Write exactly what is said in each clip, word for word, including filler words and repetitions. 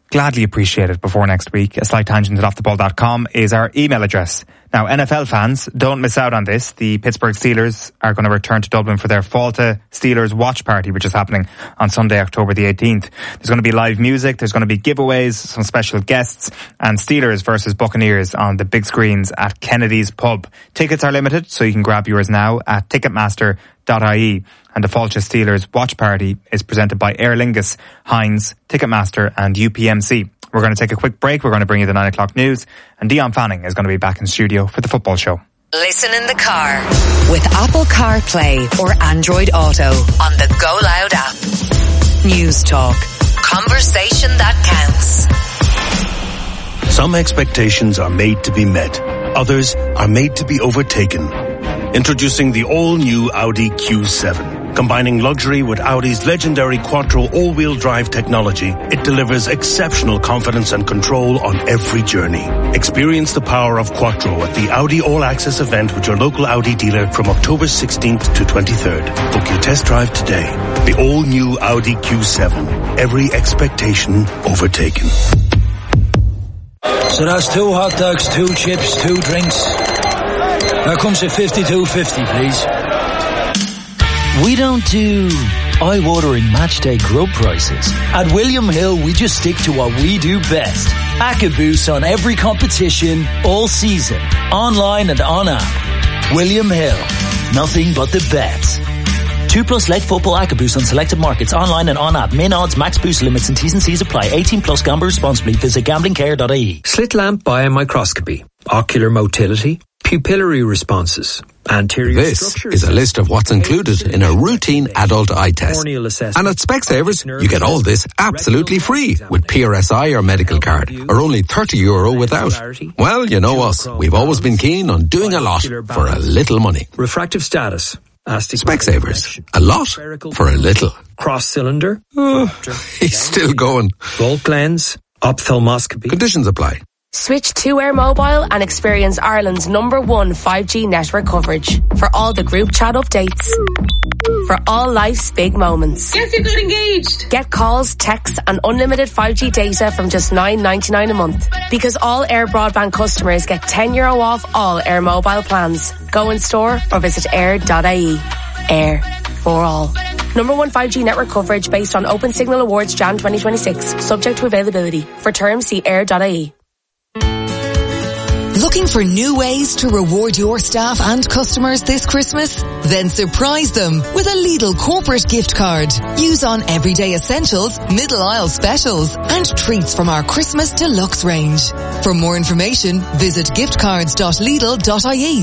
Gladly appreciate it before next week. A slight tangent at off the ball dot com is our email address. Now, N F L fans, don't miss out on this. The Pittsburgh Steelers are going to return to Dublin for their Falta Steelers watch party, which is happening on Sunday, October the eighteenth. There's going to be live music, there's going to be giveaways, some special guests, and Steelers versus Buccaneers on the big screens at Kennedy's Pub. Tickets are limited, so you can grab yours now at ticketmaster dot I E. And the Falta Steelers watch party is presented by Aer Lingus, Heinz, Ticketmaster and U P M C. We're going to take a quick break. We're going to bring you the nine o'clock news, and Dion Fanning is going to be back in studio for the football show. Listen in the car with Apple CarPlay or Android Auto on the Go Loud app. News Talk. Conversation that counts. Some expectations are made to be met. Others are made to be overtaken. Introducing the all-new Audi Q seven. Combining luxury with Audi's legendary Quattro all-wheel drive technology, it delivers exceptional confidence and control on every journey. Experience the power of Quattro at the Audi All Access event with your local Audi dealer from October sixteenth to twenty-third. Book your test drive today. The all-new Audi Q seven. Every expectation overtaken. So that's two hot dogs, two chips, two drinks. That comes to fifty-two fifty, please. We don't do eye-watering matchday grub prices. At William Hill, we just stick to what we do best. Accaboose on every competition, all season, online and on app. William Hill, nothing but the best. Two plus leg football Accaboose on selected markets, online and on app. Min odds, max boost limits and T's and C's apply. eighteen plus, gamble responsibly. Visit gambling care dot I E. Slit lamp biomicroscopy, ocular motility, pupillary responses, anterior This is a list of what's included in a routine adult eye test. And at Specsavers, you get all this absolutely free with P R S I or medical card, or only thirty euro without. Well, you know us. We've always been keen on doing a lot for a little money. Refractive status. Specsavers. A lot for a little. Cross cylinder. Oh, he's still going. Bulk lens. Ophthalmoscopy. Conditions apply. Switch to Air Mobile and experience Ireland's number one five G network coverage for all the group chat updates. For all life's big moments. Guess you got engaged. Get calls, texts and unlimited five G data from just nine ninety-nine a month. Because all Air broadband customers get ten euro off all Air Mobile plans. Go in store or visit air dot I E. Air for all. Number one five G network coverage based on Open Signal Awards January twenty twenty-six. Subject to availability. For terms, see air dot I E. Looking for new ways to reward your staff and customers this Christmas? Then surprise them with a Lidl corporate gift card. Use on everyday essentials, middle aisle specials, and treats from our Christmas deluxe range. For more information, visit giftcards dot lidl dot I E.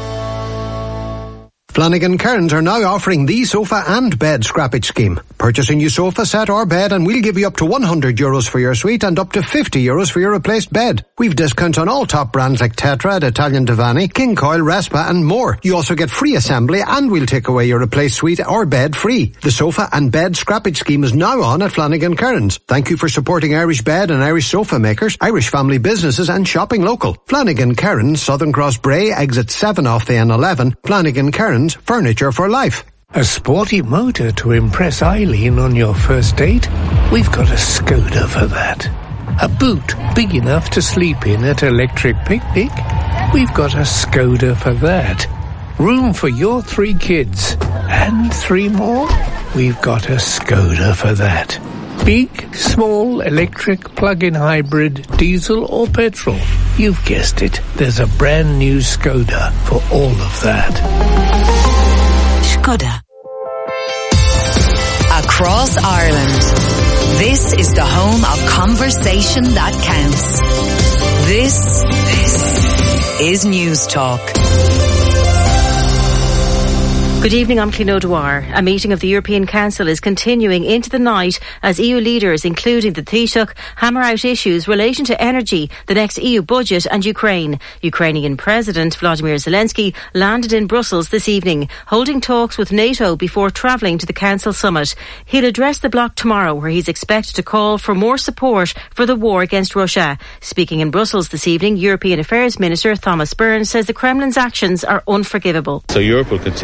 Flanagan Cairns are now offering the sofa and bed scrappage scheme. Purchase a new sofa set or bed and we'll give you up to one hundred euros for your suite and up to fifty euros for your replaced bed. We've discounts on all top brands like Tetra, Italian Divani, King Coil, Respa and more. You also get free assembly and we'll take away your replaced suite or bed free. The sofa and bed scrappage scheme is now on at Flanagan Cairns. Thank you for supporting Irish bed and Irish sofa makers, Irish family businesses and shopping local. Flanagan Cairns, Southern Cross Bray, exit seven off the N eleven. Flanagan Cairns, furniture for life. A sporty motor to impress Eileen on your first date? We've got a Skoda for that. A boot big enough to sleep in at Electric Picnic? We've got a Skoda for that. Room for your three kids and three more? We've got a Skoda for that. Big, small, electric, plug-in hybrid, diesel or petrol? You've guessed it. There's a brand new Skoda for all of that. Skoda. Across Ireland, this is the home of conversation that counts. This, this is News Talk. Good evening, I'm Clino Dwyer. A meeting of the European Council is continuing into the night as E U leaders, including the Taoiseach, hammer out issues relating to energy, the next E U budget and Ukraine. Ukrainian President Volodymyr Zelensky landed in Brussels this evening, holding talks with NATO before travelling to the Council summit. He'll address the bloc tomorrow, where he's expected to call for more support for the war against Russia. Speaking in Brussels this evening, European Affairs Minister Thomas Byrne says the Kremlin's actions are unforgivable. So Europe will continue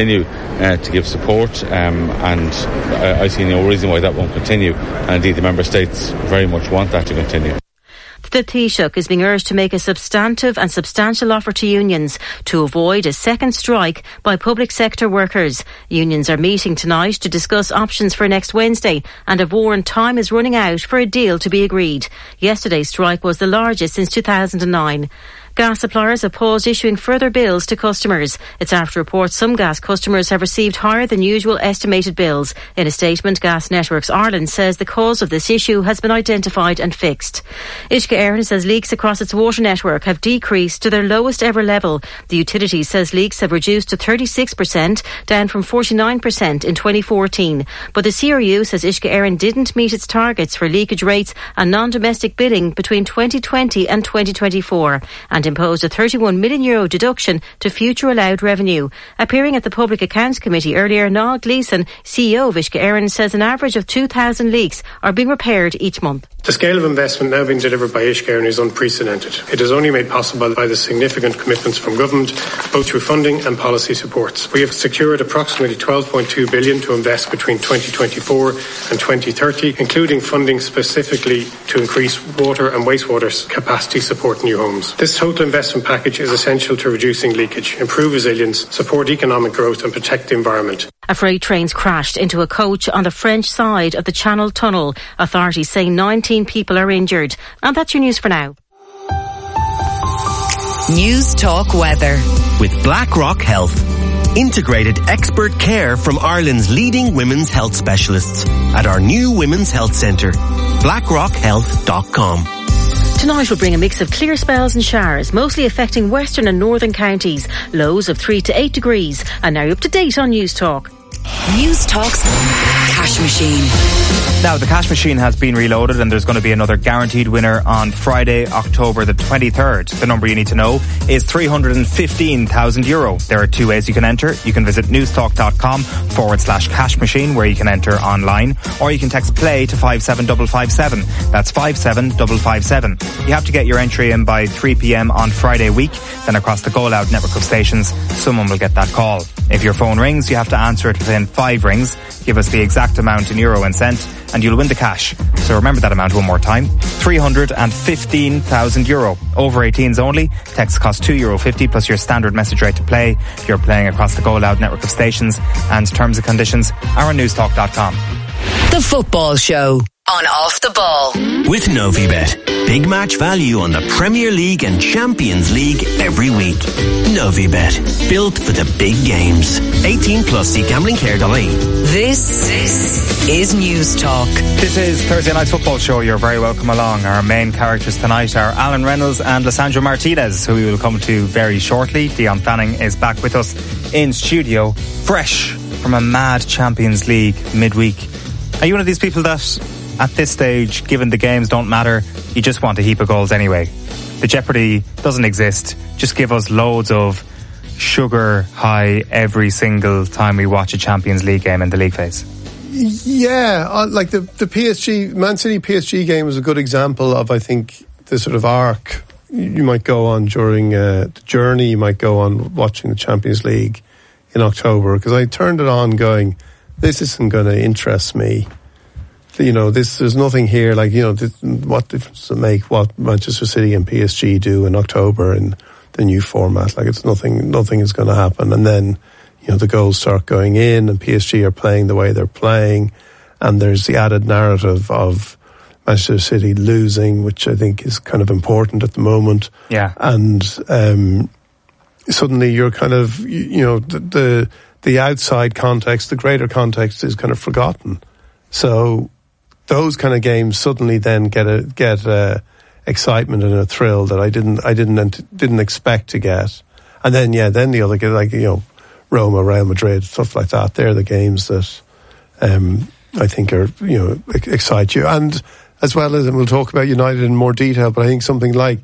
uh, to give support, um, and I, I see no reason why that won't continue, and indeed the Member States very much want that to continue. The Taoiseach is being urged to make a substantive and substantial offer to unions to avoid a second strike by public sector workers. Unions are meeting tonight to discuss options for next Wednesday and have warned time is running out for a deal to be agreed. Yesterday's strike was the largest since two thousand nine. Gas suppliers have paused issuing further bills to customers. It's after reports some gas customers have received higher than usual estimated bills. In a statement, Gas Networks Ireland says the cause of this issue has been identified and fixed. Uisce Éireann says leaks across its water network have decreased to their lowest ever level. The utility says leaks have reduced to thirty-six percent, down from forty-nine percent in twenty fourteen. But the C R U says Uisce Éireann didn't meet its targets for leakage rates and non-domestic billing between twenty twenty and twenty twenty-four. And imposed a thirty-one million euro deduction to future allowed revenue. Appearing at the Public Accounts Committee earlier, Niall Gleeson, C E O of Uisce Éireann, says an average of two thousand leaks are being repaired each month. The scale of investment now being delivered by Uisce Éireann is unprecedented. It is only made possible by the significant commitments from government, both through funding and policy supports. We have secured approximately twelve point two billion to invest between twenty twenty-four and twenty thirty, including funding specifically to increase water and wastewater capacity support new homes. This total investment package is essential to reducing leakage, improve resilience, support economic growth and protect the environment. A freight train's crashed into a coach on the French side of the Channel Tunnel. Authorities say nineteen people are injured. And that's your news for now. News Talk Weather. With BlackRock Health. Integrated expert care from Ireland's leading women's health specialists at our new Women's Health Centre. blackrock health dot com. Tonight will bring a mix of clear spells and showers, mostly affecting western and northern counties. Lows of three to eight degrees. And now up to date on News Talk. News Talk's Cash Machine. Now, the Cash Machine has been reloaded and there's going to be another guaranteed winner on Friday, October the twenty-third. The number you need to know is three hundred fifteen thousand euro. There are two ways you can enter. You can visit newstalk.com forward slash cash machine where you can enter online, or you can text play to five seven five five seven. That's five seven five five seven. You have to get your entry in by three p.m. on Friday week. Then across the Go Loud network of stations, someone will get that call. If your phone rings, you have to answer it within five rings. Give us the exact amount in euro and cent, and you'll win the cash. So remember that amount one more time. three hundred fifteen thousand euro. Over eighteens only. Text costs two euro fifty plus your standard message rate to play. If you're playing across the Go Loud network of stations, and terms and conditions are on newstalk dot com. The Football Show on Off the Ball. With Novibet. Big match value on the Premier League and Champions League every week. Novibet. Built for the big games. eighteen plus. See gambling care dot I E. This, this is News Talk. This is Thursday Night's Football Show. You're very welcome along. Our main characters tonight are Alan Reynolds and Lissandra Martinez, who we will come to very shortly. Dion Fanning is back with us in studio, fresh from a mad Champions League midweek. Are you one of these people that, at this stage, given the games don't matter, you just want a heap of goals anyway? The jeopardy doesn't exist. Just give us loads of sugar high every single time we watch a Champions League game in the league phase. Yeah, uh, like the, the P S G, Man City P S G game was a good example of, I think, the sort of arc you might go on during uh, the journey you might go on watching the Champions League in October, because I turned it on going, this isn't going to interest me. You know, this, there's nothing here, like, you know, this, what difference does it make what Manchester City and P S G do in October in the new format? Like, it's nothing, nothing is going to happen. And then, you know, the goals start going in and P S G are playing the way they're playing. And there's the added narrative of Manchester City losing, which I think is kind of important at the moment. Yeah. And, um, suddenly you're kind of, you, you know, the, the, the outside context, the greater context is kind of forgotten. So those kind of games suddenly then get a, get a excitement and a thrill that I didn't, I didn't, didn't expect to get. And then, yeah, then the other, like, you know, Roma, Real Madrid, stuff like that. They're the games that, um, I think are, you know, excite you. And as well as, and we'll talk about United in more detail, but I think something like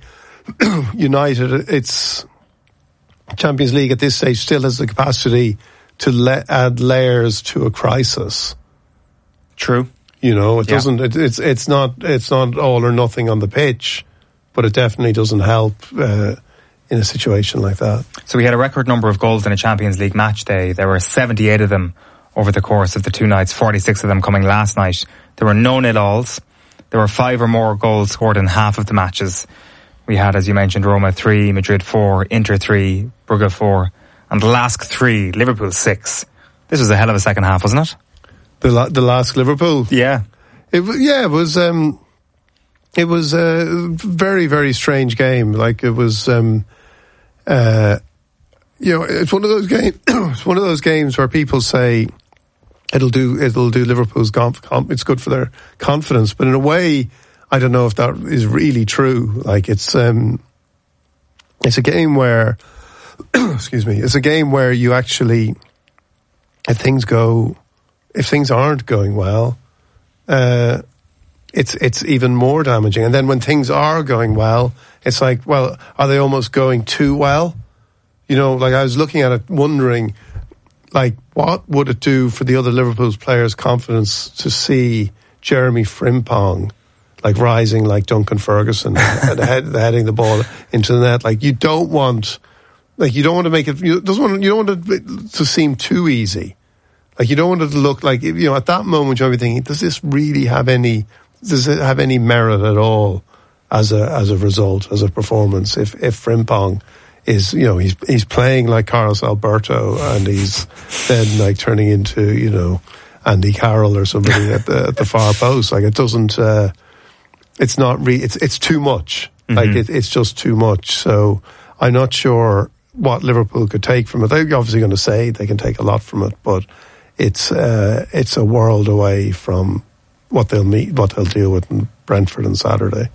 United, it's Champions League at this stage still has the capacity to le- add layers to a crisis. True. You know, it yeah. doesn't, it, it's, it's not, it's not all or nothing on the pitch, but it definitely doesn't help, uh, in a situation like that. So we had a record number of goals in a Champions League match day. There were seventy-eight of them over the course of the two nights, forty-six of them coming last night. There were no nil-alls. There were five or more goals scored in half of the matches. We had, as you mentioned, Roma three, Madrid four, Inter three, Brugge four, and Lask three, Liverpool six. This was a hell of a second half, wasn't it? The La- the Lask Liverpool? Yeah. It, yeah, it was... Um, It was a very, very strange game. Like, it was, um, uh, you know, it's one of those games, it's one of those games where people say it'll do, it'll do Liverpool's, conf- conf- it's good for their confidence. But in a way, I don't know if that is really true. Like, it's, um, it's a game where, excuse me, it's a game where you actually, if things go, if things aren't going well, uh, it's it's even more damaging. And then when things are going well, it's like, well, are they almost going too well? You know, like I was looking at it wondering, like, what would it do for the other Liverpool's players' confidence to see Jeremy Frimpong, like, rising like Duncan Ferguson and head, heading the ball into the net? Like, you don't want, like, you don't want to make it, you doesn't want, you don't want it to seem too easy. Like, you don't want it to look like, you know, at that moment you'll be thinking, does this really have any, does it have any merit at all as a as a result, as a performance? If if Frimpong is, you know, he's he's playing like Carlos Alberto and he's then like turning into, you know, Andy Carroll or somebody at the at the far post. Like, it doesn't, uh, it's not re- it's it's too much. Mm-hmm. Like it, it's just too much. So I'm not sure what Liverpool could take from it. They're obviously going to say they can take a lot from it, but it's uh, it's a world away from what they'll meet, what they'll deal with in Brentford on Saturday.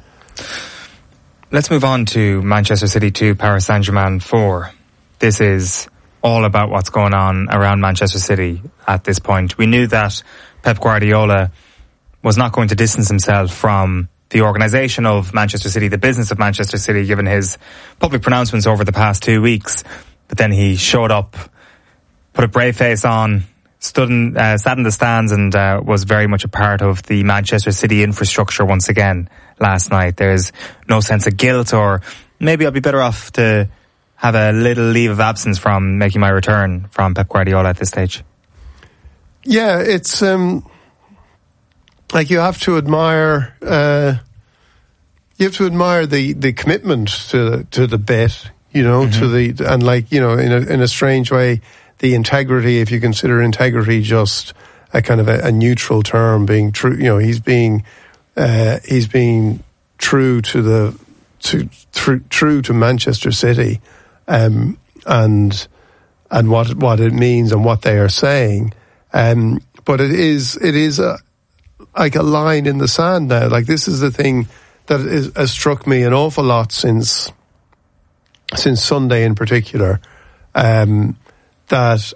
Let's move on to Manchester City two, Paris Saint-Germain four. This is all about what's going on around Manchester City at this point. We knew that Pep Guardiola was not going to distance himself from the organisation of Manchester City, the business of Manchester City, given his public pronouncements over the past two weeks. But then he showed up, put a brave face on, stood in, uh, sat in the stands and uh, was very much a part of the Manchester City infrastructure once again last night. There's no sense of guilt, or maybe I'll be better off to have a little leave of absence from making my return from Pep Guardiola at this stage. Yeah, it's um, like you have to admire uh, you have to admire the, the commitment to to the bit, you know, mm-hmm. to the and like, you know, in a in a strange way, the integrity, if you consider integrity just a kind of a, a neutral term, being true, you know, he's being, uh, he's being true to the, to, true, true to Manchester City, um, and, and what, what it means and what they are saying. Um, but it is, it is a, like a line in the sand now. Like, this is the thing that is, has struck me an awful lot since, since Sunday in particular. Um, that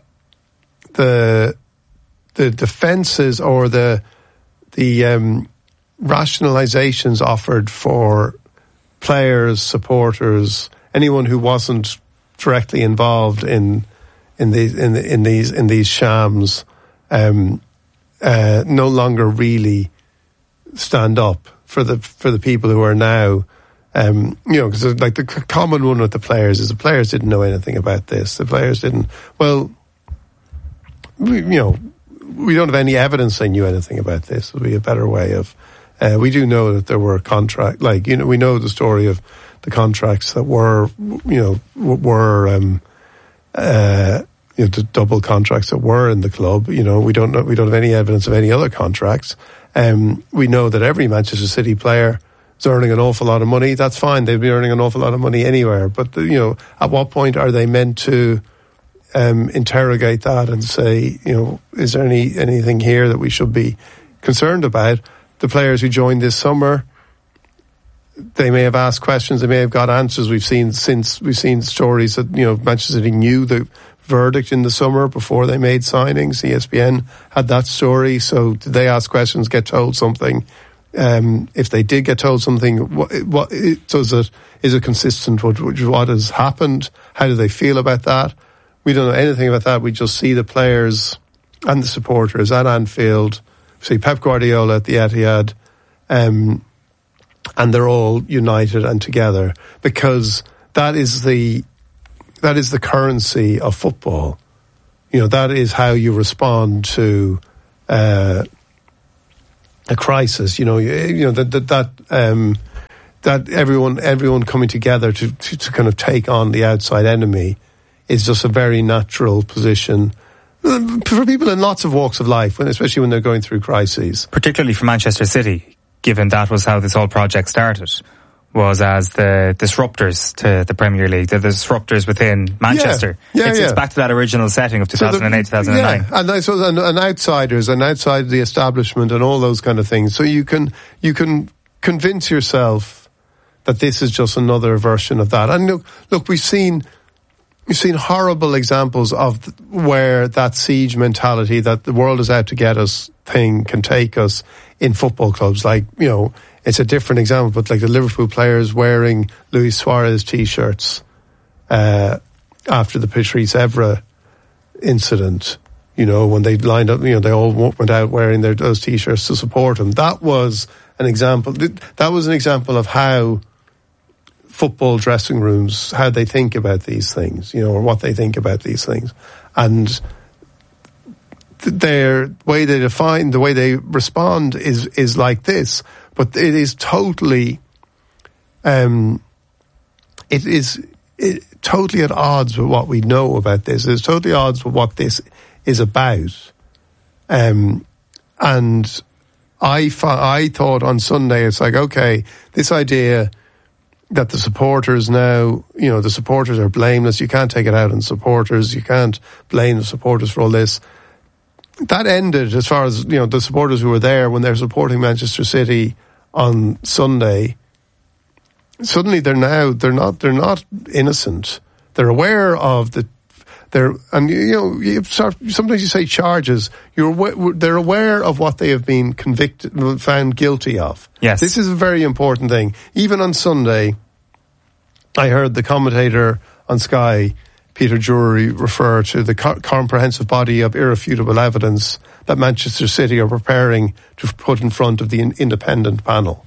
the the defences or the the um, rationalizations offered for players, supporters, anyone who wasn't directly involved in in these in, in these in these shams, um, uh, no longer really stand up for the for the people who are now. Um, you know, because like the common one with the players is the players didn't know anything about this. The players didn't. Well, we, you know, we don't have any evidence they knew anything about this. Would be a better way of. Uh, we do know that there were contract, like, you know, we know the story of the contracts that were, you know, were um, uh, you know, the double contracts that were in the club. You know, we don't know. We don't have any evidence of any other contracts. Um, we know that every Manchester City player earning an awful lot of money. That's fine. They'd be earning an awful lot of money anywhere. But, the, you know, at what point are they meant to um, interrogate that and say, you know, is there any anything here that we should be concerned about? The players who joined this summer, they may have asked questions. They may have got answers. We've seen since we've seen stories that, you know, Manchester City knew the verdict in the summer before they made signings. E S P N had that story. So did they ask questions, get told something? Um, if they did get told something, what, what does it, is it consistent with, with what has happened? How do they feel about that? We don't know anything about that. We just see the players and the supporters at Anfield. We see Pep Guardiola at the Etihad, um, and they're all united and together because that is the that is the currency of football. You know, that is how you respond to uh, a crisis. You know, you, you know that that that, um, that everyone everyone coming together to, to to kind of take on the outside enemy is just a very natural position for people in lots of walks of life, especially when they're going through crises. Particularly for Manchester City, given that was how this whole project started, was as the disruptors to the Premier League, the disruptors within Manchester. Yeah, yeah, it's, yeah. it's back to that original setting of two thousand eight, two thousand nine. Yeah, and, I suppose, and, and outsiders and outside the establishment and all those kind of things. So you can you can convince yourself that this is just another version of that. And look, look, we've seen we've seen horrible examples of where that siege mentality, that the world is out to get us thing, can take us in football clubs. Like, you know, it's a different example, but like the Liverpool players wearing Luis Suarez t-shirts uh, after the Patrice Evra incident, you know, when they lined up, you know, they all went out wearing their, those t-shirts to support him. That was an example. That was an example of how football dressing rooms, how they think about these things, you know, or what they think about these things. And th- their way they define, the way they respond is, is like this. But it is totally, um, it is it, totally at odds with what we know about this. It's totally at odds with what this is about. Um, and I, I thought on Sunday, it's like, okay, this idea that the supporters now, you know, the supporters are blameless. You can't take it out on supporters. You can't blame the supporters for all this. That ended as far as, you know, the supporters who were there when they're supporting Manchester City on Sunday. Suddenly they're now, they're not, they're not innocent. They're aware of the, they're, and you know, you start, sometimes you say charges, you're, they're aware of what they have been convicted, found guilty of. Yes. This is a very important thing. Even on Sunday, I heard the commentator on Sky, Peter Drury, refer to the co- comprehensive body of irrefutable evidence that Manchester City are preparing to put in front of the in- independent panel.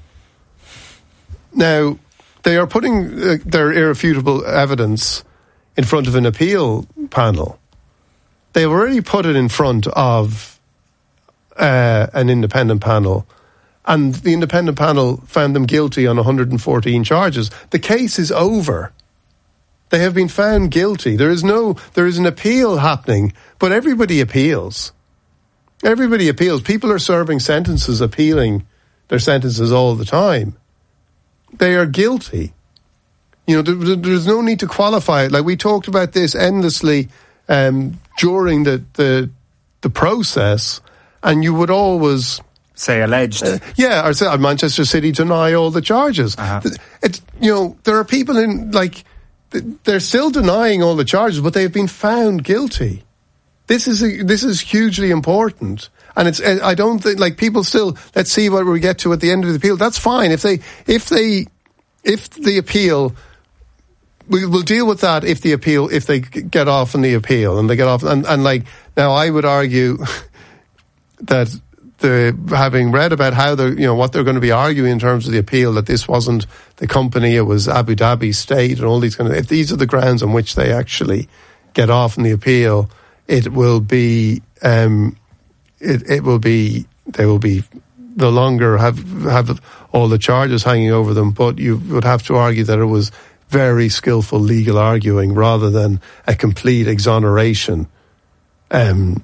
Now, they are putting uh, their irrefutable evidence in front of an appeal panel. They've already put it in front of uh, an independent panel, and the independent panel found them guilty on one hundred fourteen charges. The case is over. They have been found guilty. There is no, there is an appeal happening, but everybody appeals. Everybody appeals. People are serving sentences, appealing their sentences all the time. They are guilty. You know, there, there's no need to qualify it. Like, we talked about this endlessly um, during the, the the process, and you would always say alleged. Uh, yeah, or say Manchester City deny all the charges. Uh-huh. It, you know, there are people in, like, they're still denying all the charges, but they've been found guilty. This is a, this is hugely important, and it's. I don't think, like, people still. Let's see what we get to at the end of the appeal. That's fine if they if they if the appeal. We will deal with that if the appeal if they get off on the appeal and they get off and, and like now I would argue that the having read about how they're, you know, what they're going to be arguing in terms of the appeal, that this wasn't the company, it was Abu Dhabi State and all these kind of, if these are the grounds on which they actually get off in the appeal, it will be um it it will be they will be no longer have have all the charges hanging over them, but you would have to argue that it was very skillful legal arguing rather than a complete exoneration. Um,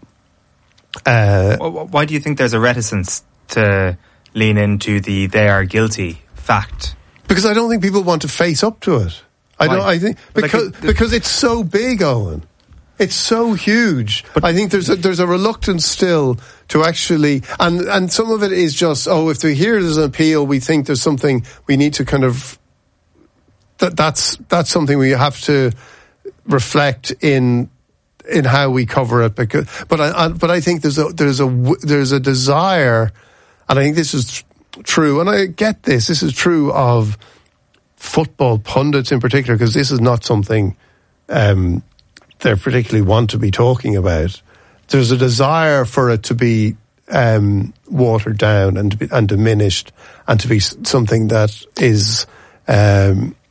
uh, Why do you think there's a reticence to lean into the they are guilty fact? Because I don't think people want to face up to it. I Why? don't. I think because like, because it's so big, Owen. It's so huge. But I think there's a, there's a reluctance still to actually, and and some of it is just, oh, if we hear there's an appeal, we think there's something we need to kind of. That, that's that's something we have to reflect in in how we cover it. Because, but I, I but I think there's a there's a there's a desire, and I think this is true. And I get this. This is true of football pundits in particular, because this is not something um, they particularly want to be talking about. There's a desire for it to be um, watered down and to be, and diminished, and to be something that is. Um,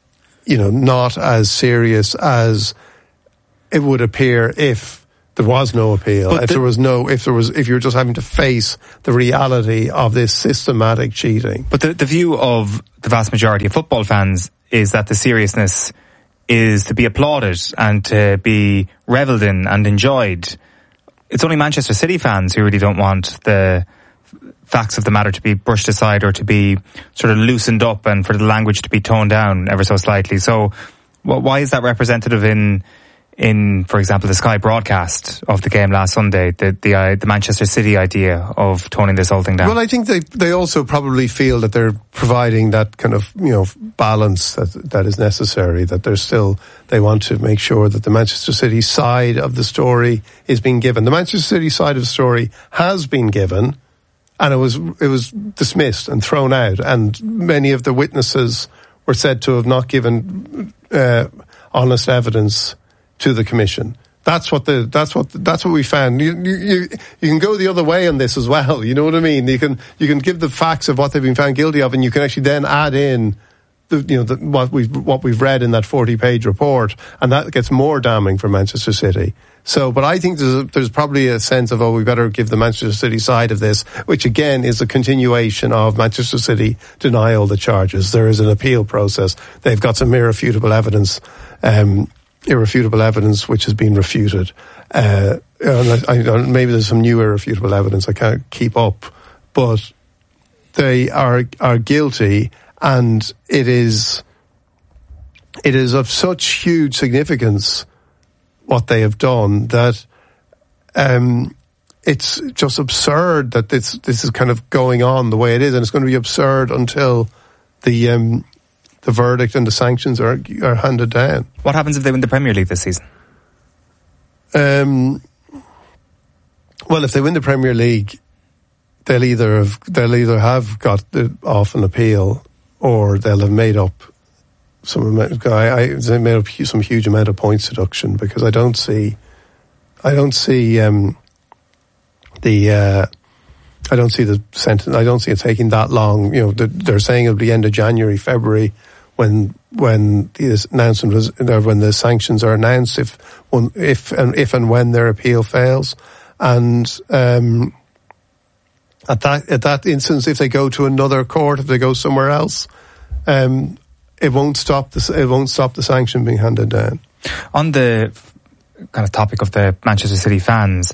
you know, not as serious as it would appear if there was no appeal. But if the, there was no, if there was, if you're just having to face the reality of this systematic cheating. But the, the view of the vast majority of football fans is that the seriousness is to be applauded and to be revelled in and enjoyed. It's only Manchester City fans who really don't want the facts of the matter to be brushed aside or to be sort of loosened up and for the language to be toned down ever so slightly. So well, why is that representative in, in, for example, the Sky broadcast of the game last Sunday, the the, uh, the Manchester City idea of toning this whole thing down? Well, I think they they also probably feel that they're providing that kind of, you know, balance that that is necessary, that they're still, they want to make sure that the Manchester City side of the story is being given. The Manchester City side of the story has been given, and it was it was dismissed and thrown out, and many of the witnesses were said to have not given uh, honest evidence to the commission. That's what the that's what that's what we found. You, you you you can go the other way on this as well. You know what I mean? You can you can give the facts of what they've been found guilty of, and you can actually then add in the you know the, what we've what we've read in that forty page report, and that gets more damning for Manchester City. So, but I think there's a, there's probably a sense of, oh, we better give the Manchester City side of this, which again is a continuation of Manchester City deny all the charges. There is an appeal process. They've got some irrefutable evidence. Um, irrefutable evidence which has been refuted. Uh, I, I, maybe there's some new irrefutable evidence. I can't keep up, but they are are guilty, and it is it is of such huge significance what they have done that um, it's just absurd that this this is kind of going on the way it is, and it's going to be absurd until the. Um, The verdict and the sanctions are are handed down. What happens if they win the Premier League this season? Um, well, if they win the Premier League, they'll either have they'll either have got the, off an appeal, or they'll have made up some I, I they made up some huge amount of points deduction, because I don't see I don't see um, the. Uh, I don't see the sentence. I don't see it taking that long. You know, they're saying it'll be the end of January, February, when when the announcement was, when the sanctions are announced, if one, if and if and when their appeal fails, and um, at that at that instance, if they go to another court, if they go somewhere else, um, it won't stop the it won't stop the sanction being handed down. On the kind of topic of the Manchester City fans.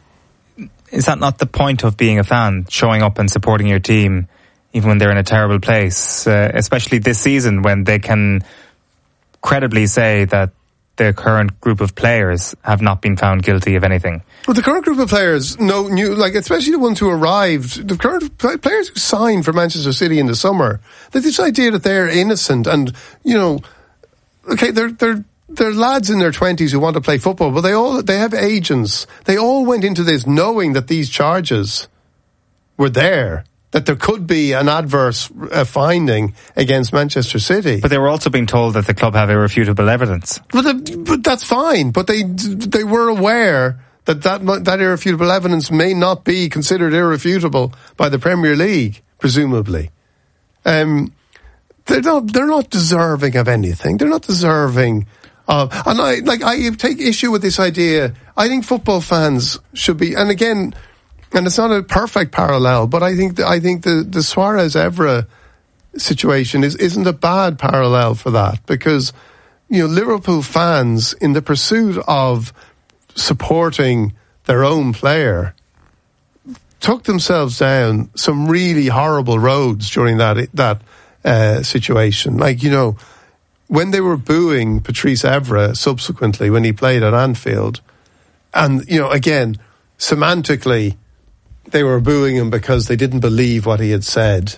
Is that not the point of being a fan, showing up and supporting your team even when they're in a terrible place, uh, especially this season when they can credibly say that the current group of players have not been found guilty of anything? Well, the current group of players, no new, like especially the ones who arrived, the current players who signed for Manchester City in the summer, that this idea that they're innocent and, you know, okay, they're they're They're lads in their twenties who want to play football, but they all they have agents. They all went into this knowing that these charges were there, that there could be an adverse uh, finding against Manchester City. But they were also being told that the club have irrefutable evidence. But, the, but that's fine. But they they were aware that, that that irrefutable evidence may not be considered irrefutable by the Premier League, presumably. Um, they're not they're not deserving of anything. They're not deserving. Uh, and I like I take issue with this idea. I think football fans should be, and again, and it's not a perfect parallel, but I think the, I think the the Suarez Evra situation is isn't a bad parallel for that, because you know Liverpool fans, in the pursuit of supporting their own player, took themselves down some really horrible roads during that that uh, situation. Like, you know, when they were booing Patrice Evra subsequently when he played at Anfield, and, you know, again, semantically, they were booing him because they didn't believe what he had said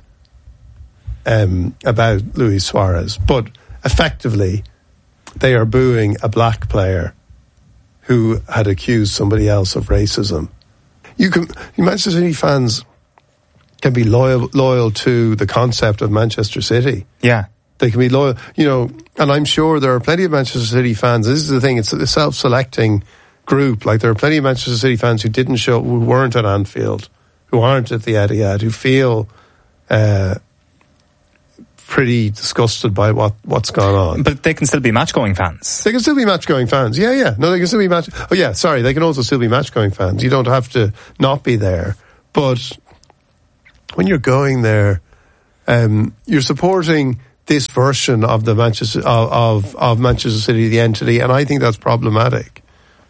um, about Luis Suarez. But effectively, they are booing a black player who had accused somebody else of racism. You can, Manchester City fans can be loyal loyal to the concept of Manchester City. Yeah. They can be loyal, you know, and I'm sure there are plenty of Manchester City fans. This is the thing, it's a self-selecting group. Like, there are plenty of Manchester City fans who didn't show, who weren't at Anfield, who aren't at the Etihad, who feel uh, pretty disgusted by what, what's gone on. But they can still be match-going fans. They can still be match-going fans. Yeah, yeah. No, they can still be match... Oh, yeah, sorry. They can also still be match-going fans. You don't have to not be there. But when you're going there, um, you're supporting this version of the Manchester of, of, of Manchester City, the entity, and I think that's problematic.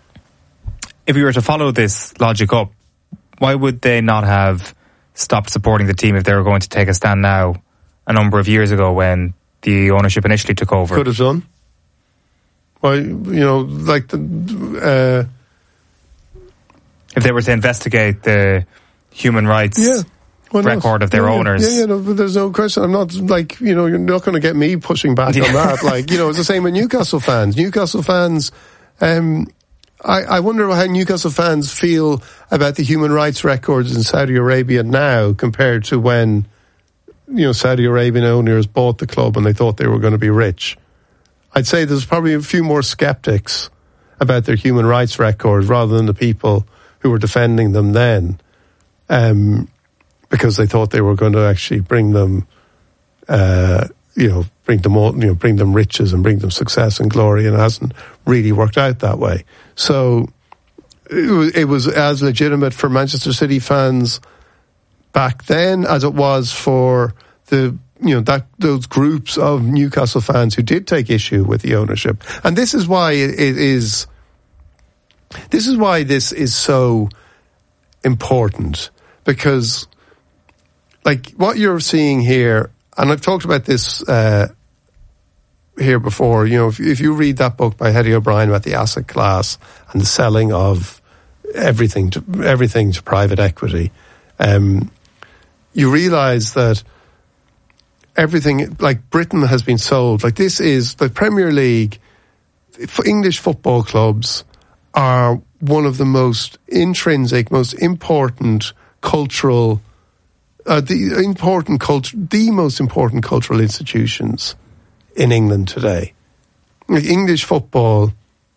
If we were to follow this logic up, why would they not have stopped supporting the team if they were going to take a stand now a number of years ago when the ownership initially took over? Could have done. Well, you know, like the... Uh, if they were to investigate the human rights yeah, record of their yeah, owners. Yeah, yeah, no, but there's no question. I'm not, like, you know, you're not going to get me pushing back yeah. on that. Like, you know, it's the same with Newcastle fans. Newcastle fans... Um, I, I wonder how Newcastle fans feel about the human rights records in Saudi Arabia now compared to when, you know, Saudi Arabian owners bought the club and they thought they were going to be rich. I'd say there's probably a few more skeptics about their human rights records rather than the people who were defending them then, um, because they thought they were going to actually bring them, uh, you know, bring them all, you know, bring them riches and bring them success and glory, and it hasn't really worked out that way. So it was, it was as legitimate for Manchester City fans back then as it was for the, you know, that those groups of Newcastle fans who did take issue with the ownership. And this is why it, it is, this is why this is so important, because like what you're seeing here, and I've talked about this uh, here before, you know, if, if you read that book by Hetty O'Brien about the asset class and the selling of everything to everything to private equity, um, you realise that everything, like Britain has been sold. Like this is the Premier League. English football clubs are one of the most intrinsic, most important cultural, uh, the important culture, the most important cultural institutions in England today. Like English football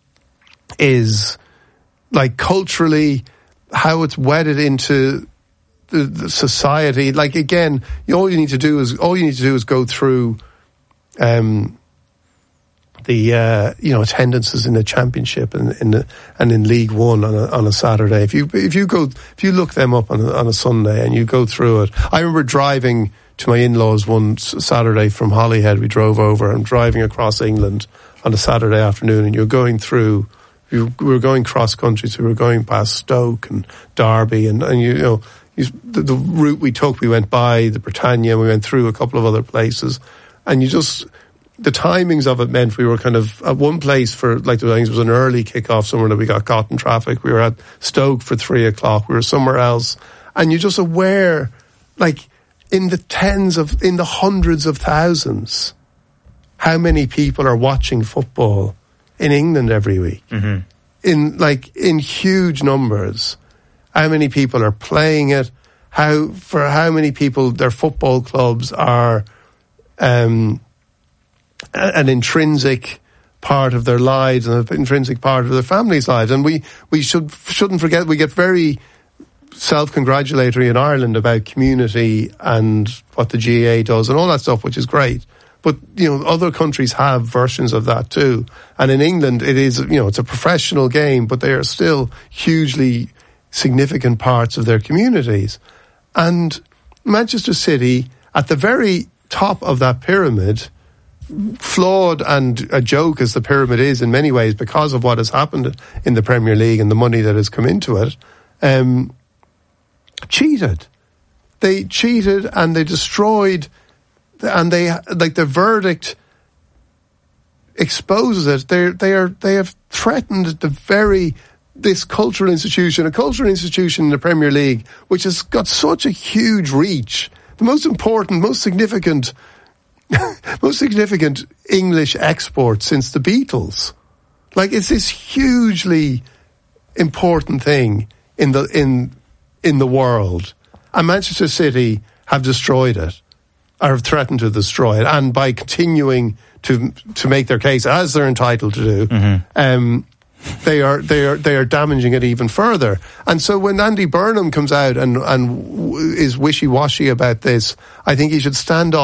is like culturally how it's wedded into the, the society. Like again, all you need to do is all you need to do is go through um, the uh, you know attendances in the Championship and in the, and in League One on a, on a Saturday. If you if you go if you look them up on a, on a Sunday and you go through it, I remember driving to my in-laws one Saturday from Holyhead. We drove over and driving across England on a Saturday afternoon, and you're going through, you, we were going cross-country, so we were going past Stoke and Derby, and, and you, you know, you, the, the route we took, we went by the Britannia, we went through a couple of other places, and you just, the timings of it meant we were kind of at one place for, like the things was an early kick-off somewhere that we got caught in traffic, we were at Stoke for three o'clock, we were somewhere else, and you're just aware, like, in the tens of, in the hundreds of thousands, how many people are watching football in England every week? Mm-hmm. In like in huge numbers. How many people are playing it? How for how many people their football clubs are um, an intrinsic part of their lives and an intrinsic part of their families' lives. And we we should shouldn't forget we get very self-congratulatory in Ireland about community and what the G A A does and all that stuff, which is great. But, you know, other countries have versions of that too. And in England, it is, you know, it's a professional game, but they are still hugely significant parts of their communities. And Manchester City, at the very top of that pyramid, flawed and a joke as the pyramid is in many ways because of what has happened in the Premier League and the money that has come into it, um, cheated. They cheated and they destroyed, and they like the verdict exposes it. They they are they have threatened the very this cultural institution, a cultural institution in the Premier League, which has got such a huge reach, the most important, most significant, most significant English export since the Beatles. Like it's this hugely important thing in the in. in the world, and Manchester City have destroyed it, or have threatened to destroy it, and by continuing to to make their case as they're entitled to do, mm-hmm. um, they are they are they are damaging it even further. And so when Andy Burnham comes out and and is wishy washy about this, I think he should stand up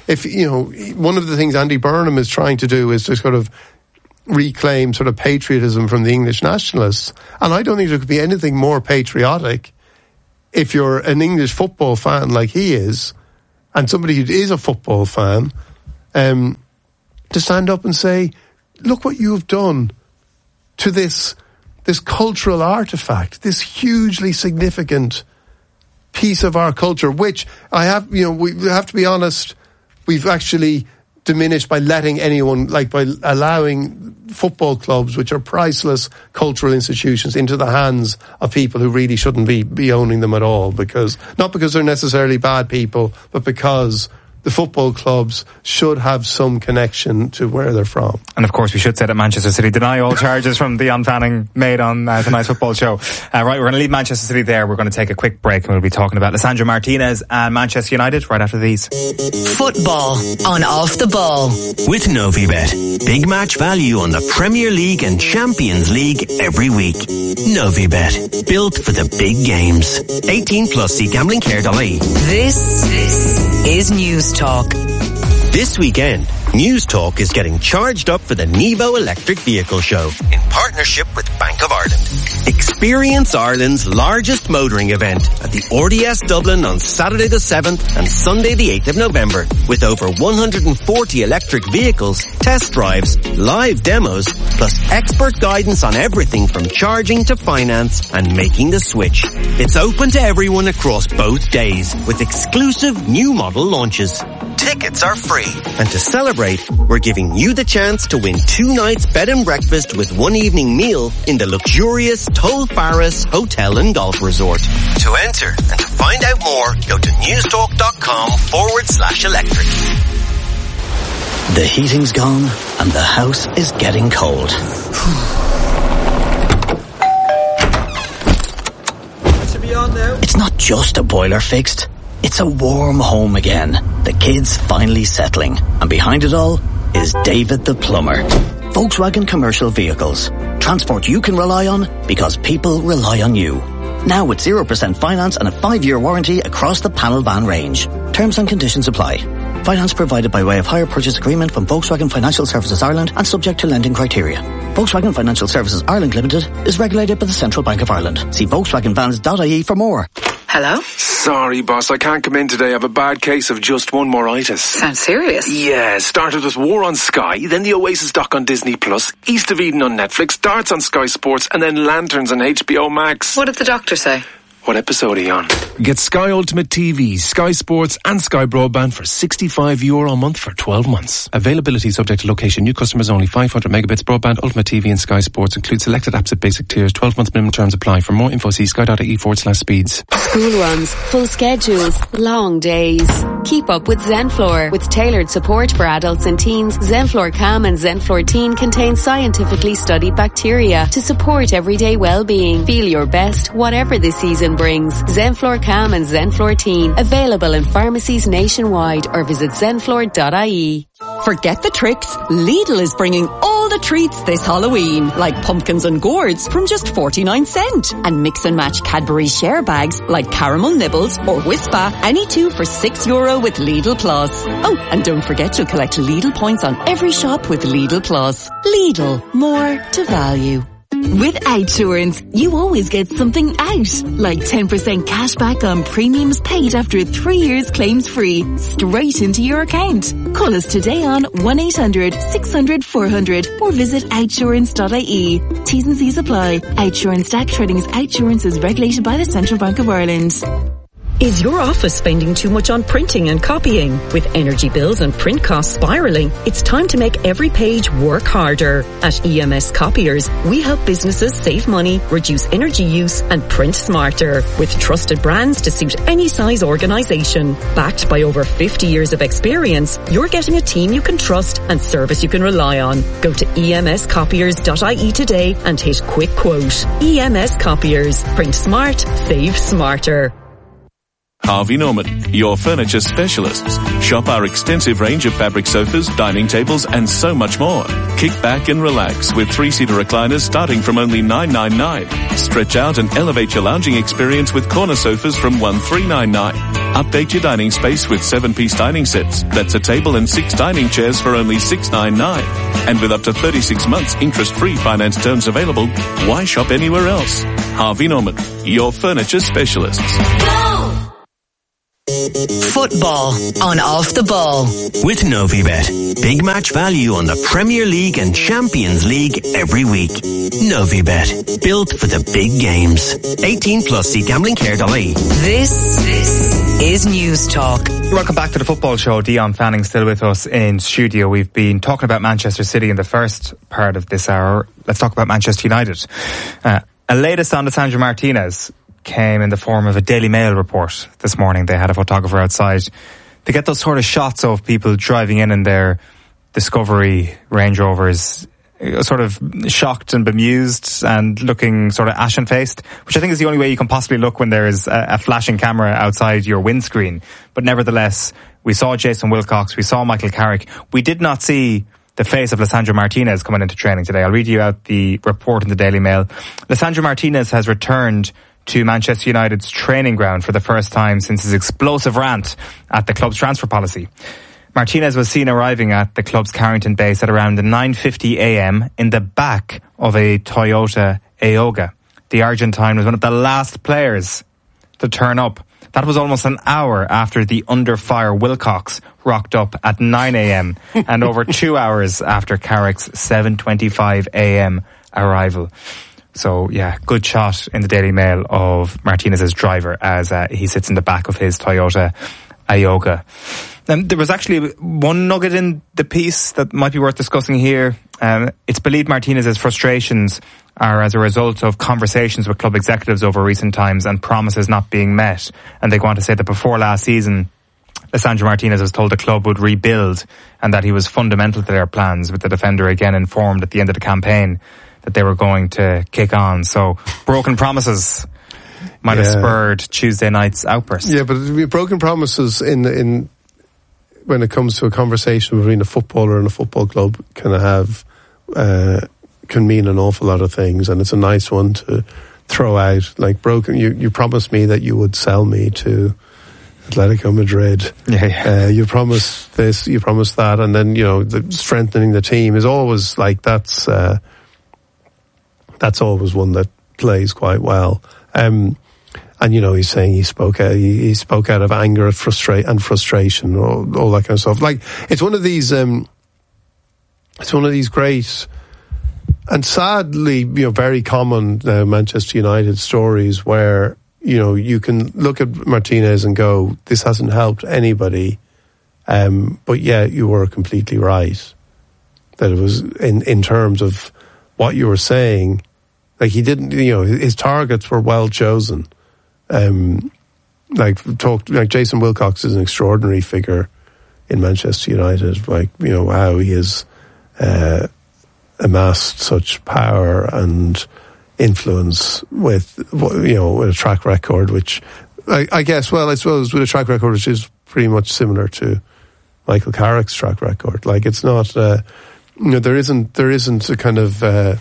if, you know, one of the things Andy Burnham is trying to do is to sort of reclaim sort of patriotism from the English nationalists. And I don't think there could be anything more patriotic if you're an English football fan like he is, and somebody who is a football fan, um, to stand up and say, look what you've done to this this cultural artifact, this hugely significant piece of our culture, which I have, you know, we have to be honest, we've actually diminished by letting anyone, like by allowing football clubs, which are priceless cultural institutions, into the hands of people who really shouldn't be, be owning them at all, because, not because they're necessarily bad people, but because the football clubs should have some connection to where they're from. And of course we should say that Manchester City deny all charges from Dion Fanning made on uh, tonight's football show. Uh, right, we're going to leave Manchester City there. We're going to take a quick break and we'll be talking about Lisandro Martinez and Manchester United right after these. Football on Off the Ball. With Novibet. Big match value on the Premier League and Champions League every week. Novibet. Built for the big games. eighteen plus, see gambling care dot I E. This, this is News Talk. This weekend, News Talk is getting charged up for the Nevo Electric Vehicle Show in partnership with Bank of Ireland. Experience Ireland's largest motoring event at the R D S Dublin on Saturday the seventh and Sunday the eighth of November with over one hundred forty electric vehicles, test drives, live demos, plus expert guidance on everything from charging to finance and making the switch. It's open to everyone across both days with exclusive new model launches. Tickets are free. And to celebrate, we're giving you the chance to win two nights bed and breakfast with one evening meal in the luxurious Toll Faris Hotel and Golf Resort. To enter and to find out more, go to newstalk.com forward slash electric. The heating's gone and the house is getting cold. It's not just a boiler fixed. It's a warm home again. The kids finally settling. And behind it all is David the plumber. Volkswagen Commercial Vehicles. Transport you can rely on because people rely on you. Now with zero percent finance and a five-year warranty across the panel van range. Terms and conditions apply. Finance provided by way of hire purchase agreement from Volkswagen Financial Services Ireland and subject to lending criteria. Volkswagen Financial Services Ireland Limited is regulated by the Central Bank of Ireland. See Volkswagen Vans dot I E for more. Hello? Sorry, boss, I can't come in today. I have a bad case of just one moritis. Sounds serious. Yeah, started with War on Sky, then the Oasis doc on Disney Plus, East of Eden on Netflix, Darts on Sky Sports, and then Lanterns on H B O Max. What did the doctor say? What episode are you on? Get Sky Ultimate T V, Sky Sports and Sky Broadband for sixty-five euro a month for twelve months. Availability subject to location. New customers only. five hundred megabits broadband, Ultimate T V and Sky Sports. Include selected apps at basic tiers. twelve month minimum terms apply. For more info, see sky.ie forward slash speeds. School runs, full schedules, long days. Keep up with Zenflor. With tailored support for adults and teens, Zenflor Calm and Zenflor Teen contain scientifically studied bacteria to support everyday well-being. Feel your best, whatever the season brings. Zenflor Calm and Zenflor Teen. Available in pharmacies nationwide or visit zenflor dot I E. Forget the tricks. Lidl is bringing all the treats this Halloween, like pumpkins and gourds from just forty-nine cent. And mix and match Cadbury share bags like caramel nibbles or Whispa, any two for six euro with Lidl Plus. Oh, and don't forget to collect Lidl points on every shop with Lidl Plus. Lidl, more to value. With Outsurance, you always get something out, like ten percent cash back on premiums paid after three years claims free, straight into your account. Call us today on one eight hundred six hundred four hundred or visit outsurance dot I E. T's and C's apply. Outsurance D A C Trading's Outsurance is regulated by the Central Bank of Ireland. Is your office spending too much on printing and copying? With energy bills and print costs spiralling, it's time to make every page work harder. At E M S Copiers, we help businesses save money, reduce energy use, and print smarter. With trusted brands to suit any size organisation. Backed by over fifty years of experience, you're getting a team you can trust and service you can rely on. Go to E M S copiers dot I E today and hit quick quote. E M S Copiers. Print smart, save smarter. Harvey Norman, your furniture specialists. Shop our extensive range of fabric sofas, dining tables, and so much more. Kick back and relax with three-seater recliners starting from only nine ninety-nine. Stretch out and elevate your lounging experience with corner sofas from one three nine nine. Update your dining space with seven-piece dining sets. That's a table and six dining chairs for only six ninety-nine. And with up to thirty-six months interest-free finance terms available, why shop anywhere else? Harvey Norman, your furniture specialists. Football on Off the Ball. With Novibet. Big match value on the Premier League and Champions League every week. Novibet. Built for the big games. eighteen plus, see gambling care dot I E. This, this is News Talk. Welcome back to the football show. Dion Fanning still with us in studio. We've been talking about Manchester City in the first part of this hour. Let's talk about Manchester United. Uh, a latest on Lisandro Martinez came in the form of a Daily Mail report this morning. They had a photographer outside to get those sort of shots of people driving in in their Discovery Range Rovers, sort of shocked and bemused and looking sort of ashen-faced, which I think is the only way you can possibly look when there is a, a flashing camera outside your windscreen. But nevertheless, we saw Jason Wilcox, we saw Michael Carrick. We did not see the face of Lisandro Martinez coming into training today. I'll read you out the report in the Daily Mail. Lisandro Martinez has returned to Manchester United's training ground for the first time since his explosive rant at the club's transfer policy. Martinez was seen arriving at the club's Carrington base at around nine fifty a.m. in the back of a Toyota Ayoga. The Argentine was one of the last players to turn up. That was almost an hour after the under-fire Wilcox rocked up at nine a.m. and over two hours after Carrick's seven twenty-five a.m. arrival. So, yeah, good shot in the Daily Mail of Martinez's driver as uh, he sits in the back of his Toyota Ayoga. Um, there was actually one nugget in the piece that might be worth discussing here. Um, it's believed Martinez's frustrations are as a result of conversations with club executives over recent times and promises not being met. And they go on to say that before last season, Lisandro Martinez was told the club would rebuild and that he was fundamental to their plans, with the defender again informed at the end of the campaign that they were going to kick on. So broken promises might yeah. have spurred Tuesday night's outburst. Yeah, but broken promises in in when it comes to a conversation between a footballer and a football club can have uh, can mean an awful lot of things, and it's a nice one to throw out. Like broken, you you promised me that you would sell me to Atletico Madrid. Yeah, yeah. Uh, you promised this, you promised that, and then you know the strengthening the team is always like that's. Uh, That's always one that plays quite well. Um, and, you know, he's saying he spoke out, he, he spoke out of anger and, frustra- and frustration, all, all that kind of stuff. Like, it's one of these, um, it's one of these great and sadly, you know, very common uh, Manchester United stories where, you know, you can look at Martinez and go, this hasn't helped anybody. Um, but yeah, you were completely right. That it was in, in terms of what you were saying, like he didn't, you know, his targets were well chosen. Um, like talked, like Jason Wilcox is an extraordinary figure in Manchester United. Like, you know, how he has uh, amassed such power and influence with, you know, with a track record, which I, I guess, well, I suppose with a track record which is pretty much similar to Michael Carrick's track record. Like, it's not. Uh, You know, there isn't there isn't a kind of uh,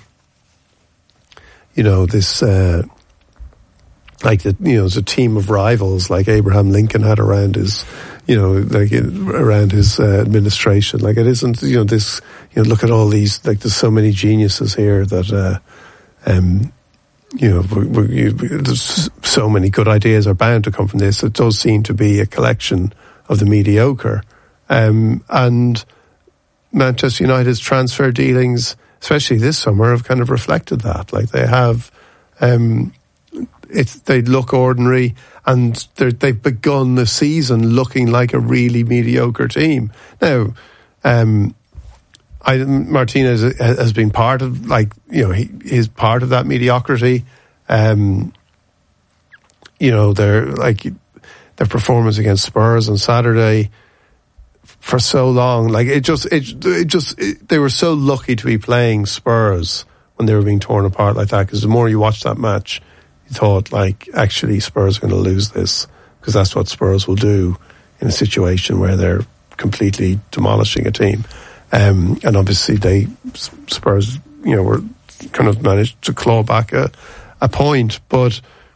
you know this uh, like the, you know there's a team of rivals like Abraham Lincoln had around his you know like around his uh, administration. Like, it isn't, you know, this, you know, look at all these, like there's so many geniuses here that uh, um you know we, we, you, there's so many good ideas are bound to come from this. It does seem to be a collection of the mediocre, um, and Manchester United's transfer dealings, especially this summer, have kind of reflected that. Like, they have, um, it's, they look ordinary, and they've begun the season looking like a really mediocre team. Now, um, I, Martinez has been part of, like, you know, he is part of that mediocrity. Um, you know, their like their performance against Spurs on Saturday. For so long, like it just, it, it just, it, they were so lucky to be playing Spurs when they were being torn apart like that. Because the more you watch that match, you thought, like, actually Spurs are going to lose this, because that's what Spurs will do in a situation where they're completely demolishing a team. Um, and obviously, they Spurs, you know, were kind of managed to claw back a, a point, but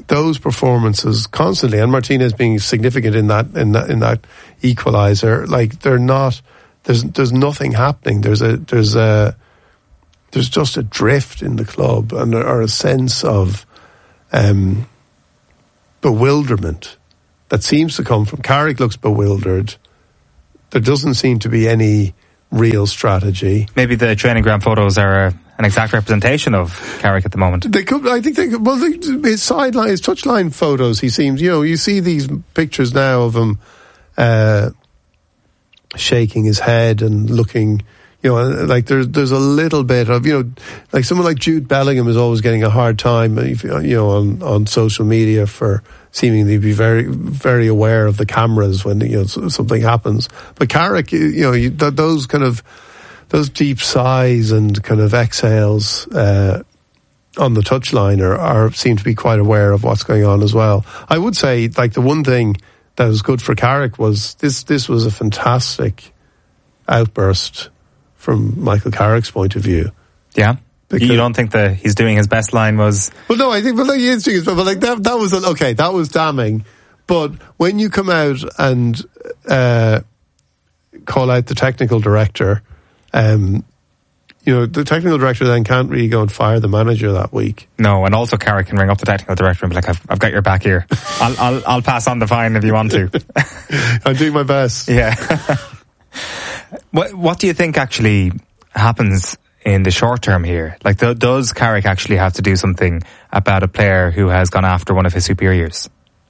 those performances constantly, and Martinez being significant in that in that in that equaliser, like they're not. There's there's nothing happening. There's a there's a there's just a drift in the club, and or a sense of um, bewilderment that seems to come from Carrick. Looks bewildered. There doesn't seem to be any real strategy. Maybe the training ground photos are uh, an exact representation of Carrick at the moment. They could, I think they could, well, they, his sideline, his touchline photos, he seems, you know, you see these pictures now of him uh, shaking his head and looking, you know, like there's there's a little bit of, you know, like someone like Jude Bellingham is always getting a hard time, you know, on, on social media for seemingly be very, very aware of the cameras when, you know, something happens. But Carrick, you know, you, th- those kind of, those deep sighs and kind of exhales uh, on the touchline are, are seem to be quite aware of what's going on as well. I would say, like, the one thing that was good for Carrick was this, this was a fantastic outburst from Michael Carrick's point of view. Yeah. Because you don't think that he's doing his best line was... Well, no, I think, but like, he is doing his best, but like that, that was, okay, that was damning. But when you come out and uh, call out the technical director, um, you know, the technical director then can't really go and fire the manager that week. No, and also Carrick can ring up the technical director and be like, I've, I've got your back here. I'll, I'll, I'll pass on the fine if you want to. I'm doing my best. Yeah. what, what do you think actually happens in the short term here? Like, th- does Carrick actually have to do something about a player who has gone after one of his superiors?